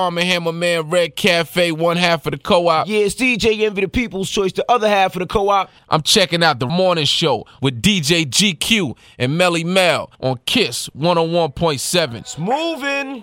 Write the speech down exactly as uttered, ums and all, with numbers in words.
Arm and Hammer Man, Red Cafe, one half of the co-op. Yeah, it's D J Envy, the People's Choice, the other half of the co-op. I'm checking out the morning show with D J G Q and Melly Mel on Kiss one oh one point seven. It's moving.